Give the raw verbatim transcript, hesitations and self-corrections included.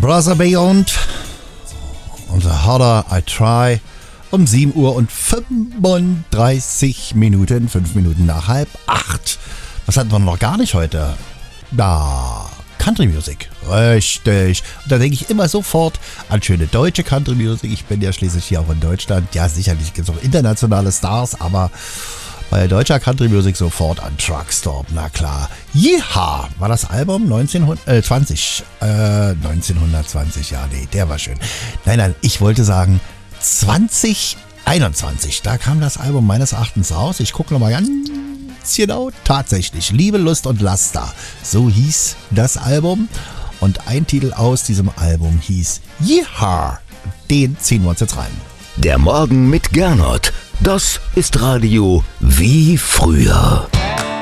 Brother Beyond und The Harder I Try um sieben Uhr und fünfunddreißig Minuten, fünf Minuten nach halb acht. Was hatten wir noch gar nicht heute? Da, Country Music. Richtig. Und da denke ich immer sofort an schöne deutsche Country Music. Ich bin ja schließlich hier auch in Deutschland. Ja, sicherlich gibt es auch internationale Stars, aber bei deutscher Country Music sofort an Truckstop. Na klar. Yeehaw war das Album neunzehnhundertzwanzig. Äh, neunzehnhundertzwanzig, ja, nee, der war schön. Nein, nein, ich wollte sagen zwanzig einundzwanzig. Da kam das Album meines Erachtens raus. Ich gucke nochmal ganz genau. Tatsächlich. Liebe, Lust und Laster. So hieß das Album. Und ein Titel aus diesem Album hieß Yeehaw. Den ziehen wir uns jetzt rein. Der Morgen mit Gernot. Das ist Radio wie früher.